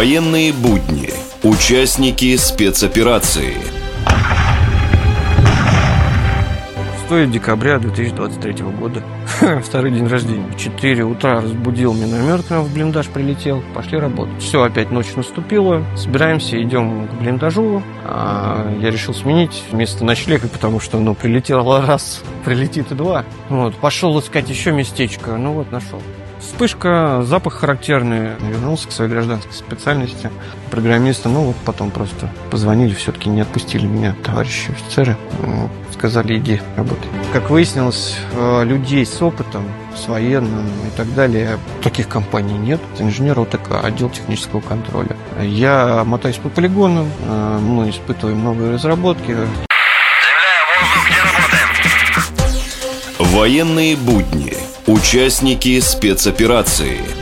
Военные будни. Участники спецоперации. 6 декабря 2023 года. Второй день рождения. В 4 утра разбудил миномет, к нам в блиндаж прилетел. Пошли работать. Все, опять ночь наступила. Собираемся, идем к блиндажу. Я решил сменить место ночлега, потому что, прилетело раз, прилетит и два. Пошел искать еще местечко. Нашел. Вспышка, запах характерный. Вернулся к своей гражданской специальности программиста. Потом просто позвонили, все-таки не отпустили меня товарищи офицеры. Сказали, иди, работай. Как выяснилось, людей с опытом, с военным и так далее, таких компаний нет. Инженер ОТК, отдел технического контроля. Я мотаюсь по полигонам, мы испытываем новые разработки. Земля, воздух, где работаем? Военные будни. Участники спецоперации.